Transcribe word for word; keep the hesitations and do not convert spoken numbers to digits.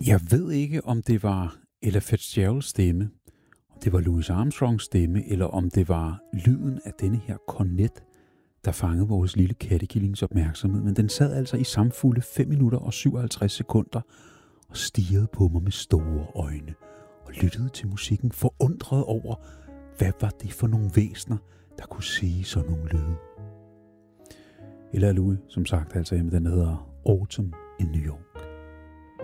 Jeg ved ikke, om det var Ella Fitzgeralds stemme, om det var Louis Armstrongs stemme, eller om det var lyden af denne her kornet, der fangede vores lille kattekillings opmærksomhed. Men den sad altså i samfulde fem minutter og syvoghalvtreds sekunder og stirrede på mig med store øjne og lyttede til musikken forundret over, hvad var det for nogle væsner, der kunne sige sådan nogle lyde. Ella Louis, som sagt, altså hjemme, den hedder Autumn in New York.